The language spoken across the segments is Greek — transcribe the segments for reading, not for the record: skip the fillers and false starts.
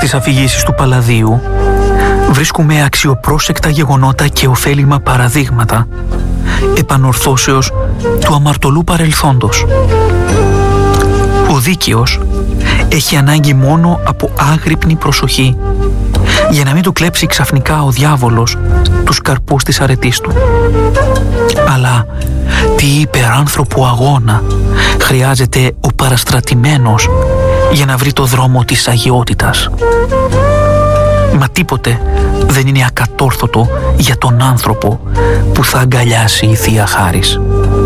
Στις αφηγήσεις του Παλαδίου βρίσκουμε αξιοπρόσεκτα γεγονότα και ωφέλιμα παραδείγματα επανορθώσεως του αμαρτωλού παρελθόντος. Ο δίκαιος έχει ανάγκη μόνο από άγρυπνη προσοχή για να μην του κλέψει ξαφνικά ο διάβολος τους καρπούς της αρετής του. Αλλά τι υπεράνθρωπο αγώνα χρειάζεται ο παραστρατημένος για να βρει το δρόμο της αγιότητας. Μα τίποτε δεν είναι ακατόρθωτο για τον άνθρωπο που θα αγκαλιάσει η Θεία Χάρις.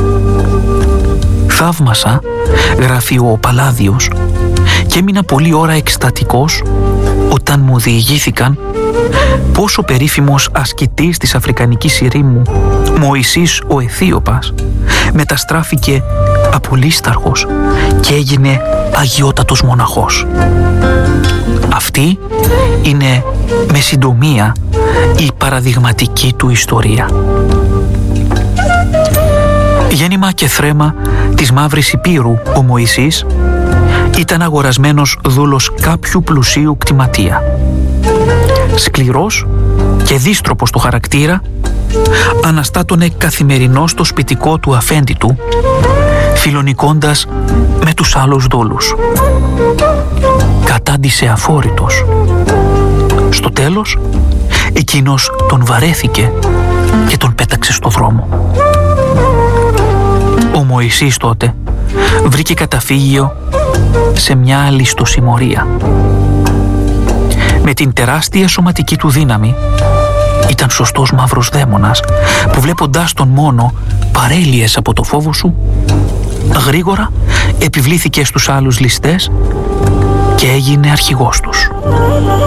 Θαύμασα, γράφει ο Παλάδιος, και έμεινα πολλή ώρα εκστατικός όταν μου διηγήθηκαν πως ο περίφημος ασκητής της Αφρικανικής Ειρήμου, Μωυσής ο Αιθίωπας, μεταστράφηκε απολύσταρχος και έγινε αγιότατος μοναχός. Αυτή είναι με συντομία η παραδειγματική του ιστορία. Γέννημα και θρέμα της Μαύρης Υπήρου, ο Μωυσής ήταν αγορασμένος δούλος κάποιου πλουσίου κτηματία. Σκληρός και δύστροπος του χαρακτήρα, αναστάτωνε καθημερινώς στο σπιτικό του αφέντη του, φιλονικώντας με τους άλλους δόλους. Κατάντησε αφόρητος. Στο τέλος, εκείνος τον βαρέθηκε και τον πέταξε στο δρόμο. Ο Μωυσής τότε βρήκε καταφύγιο σε μια αλιστοσημωρία. Με την τεράστια σωματική του δύναμη ήταν σωστός μαύρος δαίμονας που, βλέποντάς τον μόνο, παρέλυες από το φόβο σου, γρήγορα επιβλήθηκε στους άλλους ληστές και έγινε αρχηγός τους.